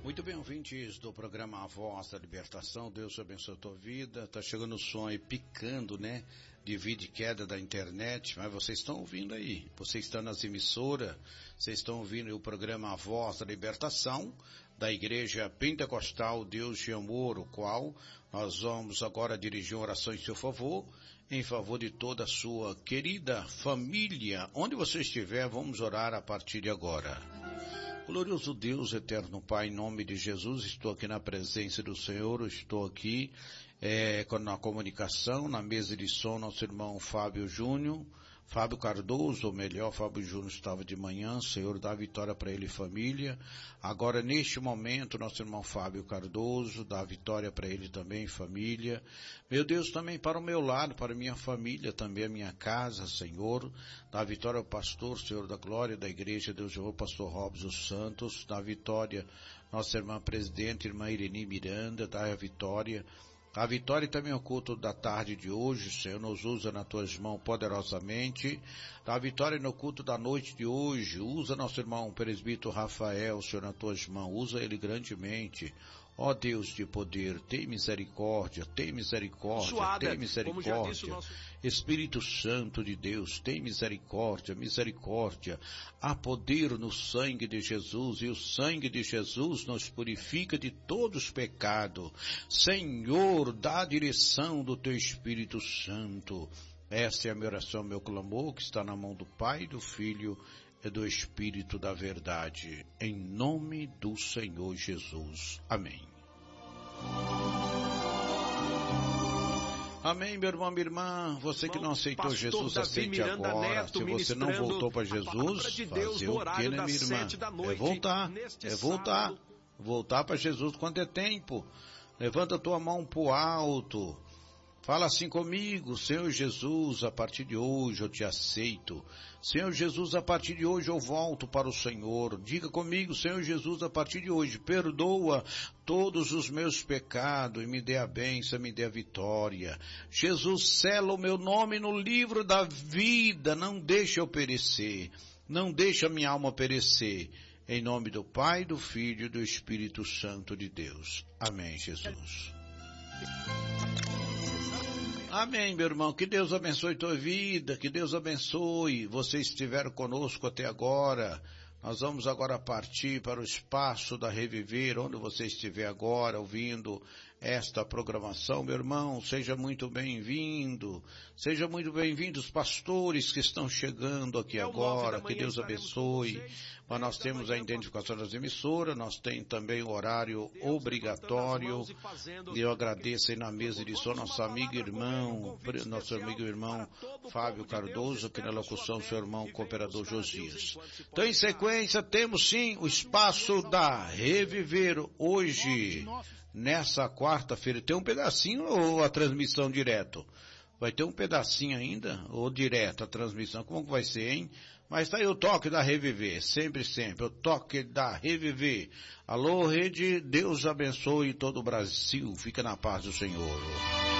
Muito bem, ouvintes do programa A Voz da Libertação, Deus abençoe a tua vida. Tá chegando o som aí picando, né? De vídeo e queda da internet, mas vocês estão ouvindo aí. Vocês estão nas emissoras, vocês estão ouvindo o programa A Voz da Libertação da Igreja Pentecostal Deus de Amor, o qual nós vamos agora dirigir uma oração em seu favor, em favor de toda a sua querida família. Onde você estiver, vamos orar a partir de agora. Glorioso Deus, eterno Pai, em nome de Jesus, estou aqui na presença do Senhor, estou aqui na comunicação, na mesa de som, nosso irmão Fábio Cardoso, ou melhor, Fábio Júnior estava de manhã, Senhor, dá vitória para ele e família. Agora, neste momento, nosso irmão Fábio Cardoso, dá vitória para ele também, família. Meu Deus, também para o meu lado, para a minha família, também a minha casa, Senhor. Dá vitória ao pastor, Senhor da glória da igreja, Deus de amor, pastor Robson Santos. Dá vitória, nossa irmã presidente, irmã Irene Miranda, dá a vitória. A vitória também é o culto da tarde de hoje, Senhor, nos usa nas tuas mãos poderosamente. A vitória no culto da noite de hoje, usa nosso irmão presbítero Rafael, Senhor, nas tuas mãos, usa ele grandemente. Ó Deus de poder, tem misericórdia, tem misericórdia, Suada, tem misericórdia. Espírito Santo de Deus, tem misericórdia, misericórdia. Há poder no sangue de Jesus, e o sangue de Jesus nos purifica de todos os pecados. Senhor, dá a direção do teu Espírito Santo. Essa é a minha oração, meu clamor, que está na mão do Pai, do Filho e do Espírito da verdade. Em nome do Senhor Jesus. Amém. Amém, meu irmão, minha irmã. Você que não aceitou Jesus, aceite agora. Se você não voltou para Jesus, fazer o que, né, minha irmã? É voltar. Voltar para Jesus quando é tempo. Levanta a tua mão pro alto. Fala assim comigo: Senhor Jesus, a partir de hoje eu te aceito. Senhor Jesus, a partir de hoje eu volto para o Senhor. Diga comigo: Senhor Jesus, a partir de hoje, perdoa todos os meus pecados e me dê a bênção, me dê a vitória. Jesus, sela o meu nome no livro da vida, não deixa eu perecer, não deixa minha alma perecer. Em nome do Pai, do Filho e do Espírito Santo de Deus. Amém, Jesus. Amém, meu irmão. Que Deus abençoe tua vida, que Deus abençoe. Vocês estiveram conosco até agora. Nós vamos agora partir para o espaço da Reviver, onde você estiver agora ouvindo esta programação. Meu irmão, seja muito bem-vindo. Seja muito bem-vindo os pastores que estão chegando aqui agora. Que Deus abençoe. Mas nós temos a identificação das emissoras, nós temos também o horário obrigatório. E eu agradeço aí na mesa de som nosso amigo e irmão Fábio Cardoso, aqui na locução seu irmão cooperador Josias. Então, em sequência, temos sim o espaço da Reviver hoje, nessa quarta-feira. Tem um pedacinho ou a transmissão direto? Vai ter um pedacinho ainda, ou direto a transmissão, como que vai ser, hein? Mas tá aí o toque da Reviver, sempre, o toque da Reviver. Alô, rede, Deus abençoe todo o Brasil, fica na paz do Senhor.